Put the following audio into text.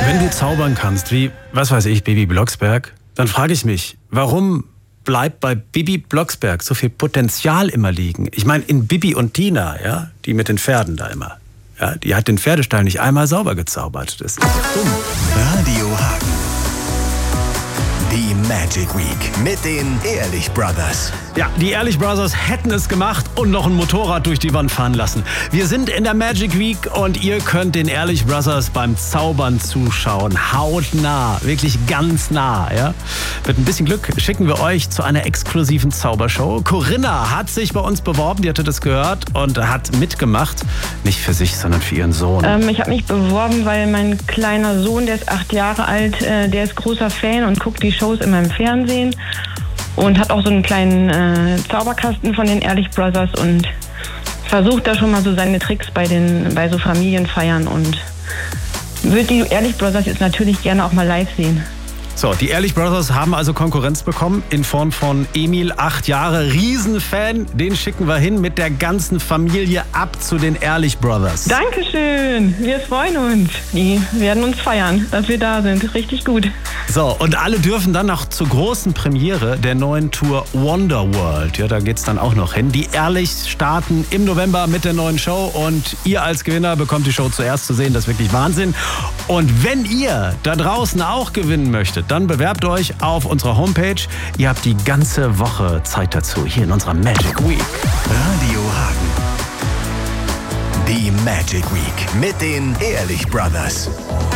Wenn du zaubern kannst, wie, was weiß ich, Bibi Blocksberg, dann frage ich mich, warum bleibt bei Bibi Blocksberg so viel Potenzial immer liegen? Ich meine, in Bibi und Tina, ja, die mit den Pferden da immer, ja, die hat den Pferdestall nicht einmal sauber gezaubert. Das ist doch dumm. Radio Hagen. Die Magic Week mit den Ehrlich Brothers. Ja, die Ehrlich Brothers hätten es gemacht und noch ein Motorrad durch die Wand fahren lassen. Wir sind in der Magic Week und ihr könnt den Ehrlich Brothers beim Zaubern zuschauen. Hautnah, wirklich ganz nah. Ja? Mit ein bisschen Glück schicken wir euch zu einer exklusiven Zaubershow. Corinna hat sich bei uns beworben, die hatte das gehört und hat mitgemacht. Nicht für sich, sondern für ihren Sohn. Ich habe mich beworben, weil mein kleiner Sohn, der ist 8 Jahre alt, der ist großer Fan und guckt die Shows immer im Fernsehen. Und hat auch so einen kleinen Zauberkasten von den Ehrlich Brothers und versucht da schon mal so seine Tricks bei so Familienfeiern und würde die Ehrlich Brothers jetzt natürlich gerne auch mal live sehen. So, die Ehrlich Brothers haben also Konkurrenz bekommen in Form von Emil, 8 Jahre, Riesenfan. Den schicken wir hin mit der ganzen Familie ab zu den Ehrlich Brothers. Dankeschön, wir freuen uns. Die werden uns feiern, dass wir da sind. Richtig gut. So, und alle dürfen dann noch zur großen Premiere der neuen Tour Wonderworld. Ja, da geht's dann auch noch hin. Die Ehrlich starten im November mit der neuen Show und ihr als Gewinner bekommt die Show zuerst zu sehen. Das ist wirklich Wahnsinn. Und wenn ihr da draußen auch gewinnen möchtet, dann bewerbt euch auf unserer Homepage. Ihr habt die ganze Woche Zeit dazu, hier in unserer Magic Week. Radio Hagen. Die Magic Week mit den Ehrlich Brothers.